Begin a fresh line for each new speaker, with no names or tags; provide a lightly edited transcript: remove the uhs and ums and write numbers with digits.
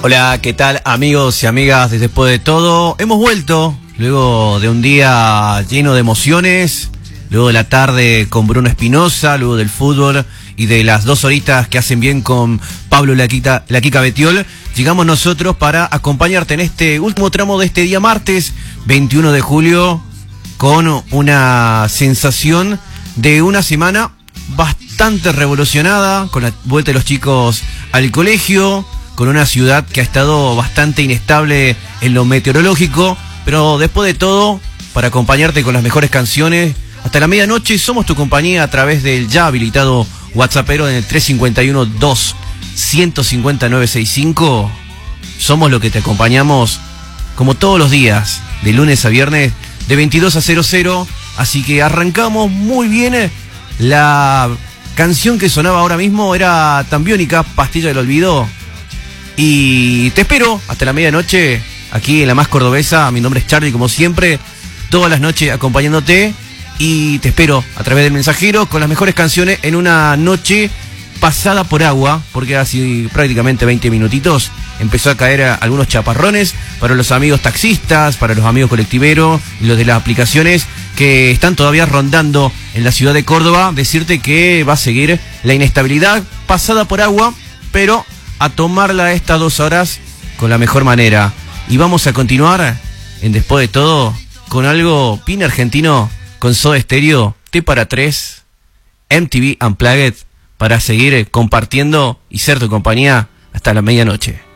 Hola, ¿qué tal amigos y amigas de Después de Todo? Hemos vuelto luego de un día lleno de emociones, luego de la tarde con Bruno Espinosa, luego del fútbol y de las 2 horitas que hacen bien con Pablo La Kika Betiol. Llegamos nosotros para acompañarte en este último tramo de este día martes 21 de julio con una sensación de una semana bastante revolucionada, con la vuelta de los chicos al colegio, con una ciudad que ha estado bastante inestable en lo meteorológico, pero después de todo, para acompañarte con las mejores canciones, hasta la medianoche somos tu compañía a través del ya habilitado WhatsAppero en el 351-2-150-965. Somos lo que te acompañamos como todos los días, de lunes a viernes, de 22 a 00, así que arrancamos muy bien. La canción que sonaba ahora mismo era tan biónica, Pastilla del Olvido. Y te espero hasta la medianoche aquí en la más cordobesa. Mi nombre es Charlie, como siempre, todas las noches acompañándote. Y te espero a través del mensajero con las mejores canciones en una noche pasada por agua, porque hace prácticamente 20 minutitos empezó a caer algunos chaparrones para los amigos taxistas, para los amigos colectiveros y los de las aplicaciones que están todavía rondando en la ciudad de Córdoba. Decirte que va a seguir la inestabilidad pasada por agua, pero a tomarla estas 2 horas con la mejor manera. Y vamos a continuar en Después de Todo con algo bien argentino, con Soda Stereo, T para 3, MTV Unplugged, para seguir compartiendo y ser tu compañía hasta la medianoche.